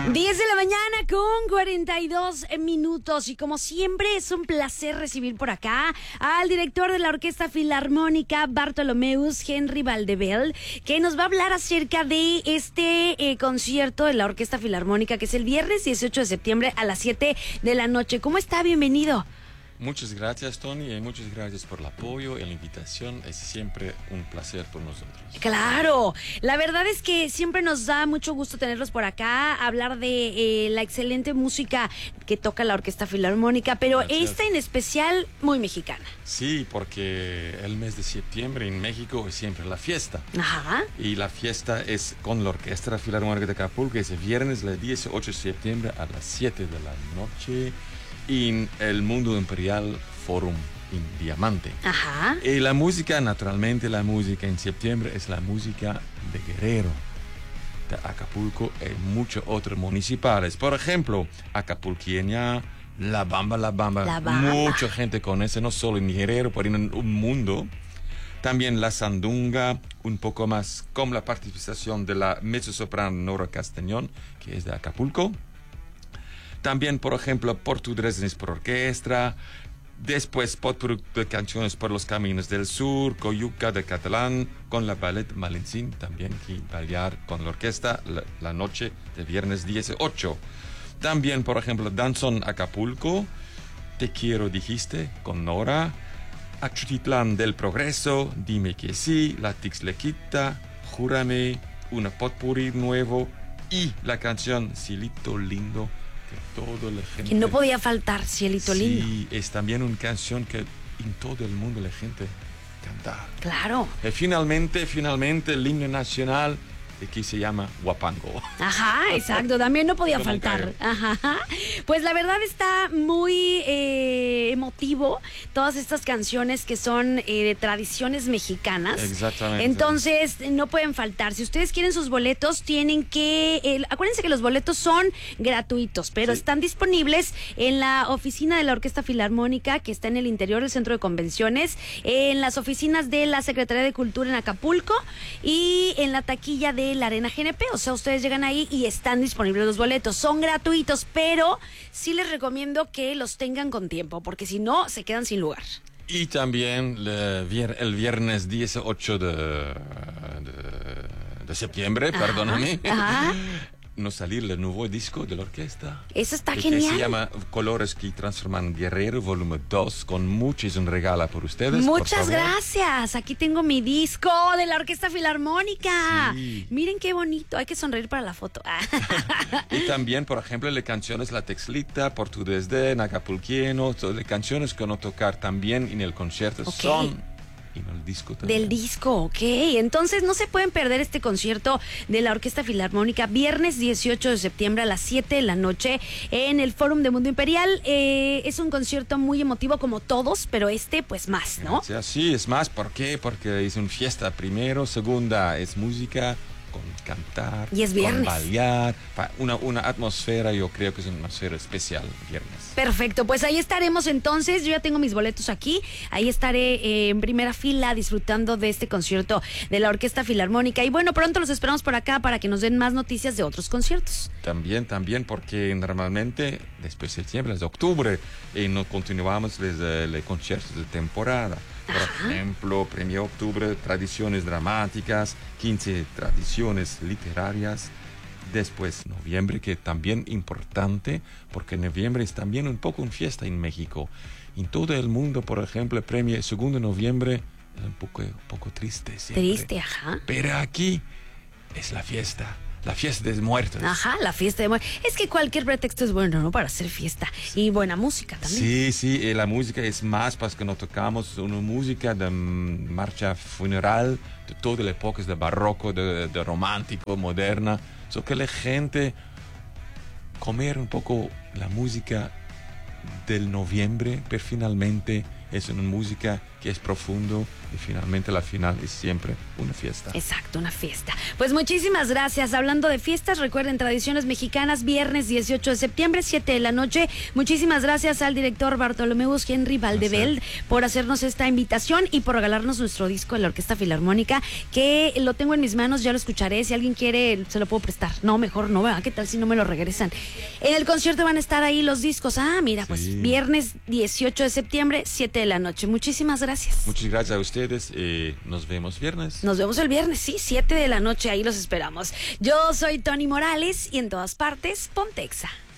10 de la mañana con 42 minutos y como siempre es un placer recibir por acá al director de la Orquesta Filarmónica Bartolomeus Henry Valdebel, que nos va a hablar acerca de este concierto de la Orquesta Filarmónica que es el viernes 18 de septiembre a las 7 de la noche. ¿Cómo está? Bienvenido. Muchas gracias, Tony, y muchas gracias por el apoyo y la invitación. Es siempre un placer por nosotros. Claro, la verdad es que siempre nos da mucho gusto tenerlos por acá, hablar de la excelente música que toca la Orquesta Filarmónica, pero Gracias. esta en especial muy mexicana. Sí, porque el mes de septiembre en México es siempre la fiesta. Ajá. Y la fiesta es con la Orquesta Filarmónica de Acapulco, es el viernes, el 18 de septiembre a las 7 de la noche. En el Mundo Imperial Forum en Diamante. Ajá. Y la música, naturalmente, la música en septiembre es la música de Guerrero, de Acapulco y muchos otros municipales. Por ejemplo, Acapulqueña, La Bamba. La Bamba. Mucha gente conoce, no solo en Guerrero, pero en un mundo. También la Sandunga, un poco más con la participación de la mezzosoprano Nora Castañón, que es de Acapulco. También, por ejemplo, Portugueses por orquesta, después Potpourri de canciones por los caminos del sur, Coyuca de Catalán, con la Ballet Malencín, también que bailar con la orquesta la noche de viernes 18. También, por ejemplo, Danzón Acapulco, Te quiero dijiste, con Nora, Achutitlán del Progreso, Dime que sí, La Tixlequita, Júrame, una Potpourri nuevo y la canción Cielito Lindo, que toda la gente... Que no podía faltar, Cielito Lindo. Sí, es también una canción que en todo el mundo la gente canta. Claro. Y finalmente el himno nacional que se llama Huapango. Ajá, exacto, también no podía Yo faltar. nunca Ajá. Pues la verdad está muy emotivo todas estas canciones que son de tradiciones mexicanas. Exactamente. Entonces no pueden faltar. Si ustedes quieren sus boletos, tienen que... acuérdense que los boletos son gratuitos, pero Sí. están disponibles en la oficina de la Orquesta Filarmónica, que está en el interior del Centro de Convenciones, en las oficinas de la Secretaría de Cultura en Acapulco y en la taquilla de la Arena GNP. O sea, ustedes llegan ahí y están disponibles los boletos. Son gratuitos, pero sí les recomiendo que los tengan con tiempo, porque si no, se quedan sin lugar. Y también el viernes 18 de septiembre, Ajá, perdóname, ajá. nos salir el nuevo disco de la orquesta. Eso está que genial. se llama Colores que transforman Guerrero, volumen 2, con muchos un regalo por ustedes. Muchas por favor. gracias. Aquí tengo mi disco de la Orquesta Filarmónica. Sí. Miren qué bonito. Hay que sonreír para la foto. Y también, por ejemplo, las canciones La Texlita, Portugués de Acapulquieno, todas las canciones que van a tocar también en el concierto Ok. son en el disco también. Del disco, ok. Entonces no se pueden perder este concierto de la Orquesta Filarmónica viernes 18 de septiembre a las 7 de la noche en el Fórum de Mundo Imperial. Es un concierto muy emotivo como todos, pero este pues más, ¿no? Gracias. Sí, es más, ¿por qué? Porque es una fiesta primero, segunda es música, con cantar, Y es viernes. con bailar, una atmósfera, yo creo que es una atmósfera especial viernes. Perfecto, pues ahí estaremos entonces. Yo ya tengo mis boletos aquí. Ahí estaré en primera fila disfrutando de este concierto de la Orquesta Filarmónica. Y bueno, pronto los esperamos por acá para que nos den más noticias de otros conciertos. También, porque normalmente después de septiembre, es octubre, no continuamos los conciertos de temporada. Por ejemplo, 1 de octubre, tradiciones dramáticas, 15 tradiciones literarias. Después, noviembre, que también importante, porque noviembre es también un poco una fiesta en México. En todo el mundo, por ejemplo, el premio 2 de noviembre es un poco triste siempre. Triste, ajá. Pero aquí es la fiesta de muertos. Ajá, la fiesta de muerte. Es que cualquier pretexto es bueno, ¿no? Para hacer fiesta. Y buena música también. Sí, y la música es más porque no tocamos una música de marcha funeral de toda la época de barroco, de romántico, moderna. So que la gente comer un poco la música del noviembre, pero finalmente es una música que es profundo y finalmente la final es siempre una fiesta. Exacto, una fiesta. Pues muchísimas gracias. Hablando de fiestas, recuerden, Tradiciones Mexicanas, viernes 18 de septiembre, 7 de la noche. Muchísimas gracias al director Bartolomeus Henry Valdeveld por hacernos esta invitación y por regalarnos nuestro disco de la Orquesta Filarmónica, que lo tengo en mis manos, ya lo escucharé. Si alguien quiere, se lo puedo prestar. No, mejor no, ¿verdad? ¿Qué tal si no me lo regresan? En el concierto van a estar ahí los discos. Ah, mira, pues viernes 18 de septiembre, 7 de la noche. Muchísimas gracias. Muchas gracias a ustedes. Nos vemos viernes. Nos vemos el viernes, sí, 7 de la noche, ahí los esperamos. Yo soy Tony Morales y en todas partes, Pontexa.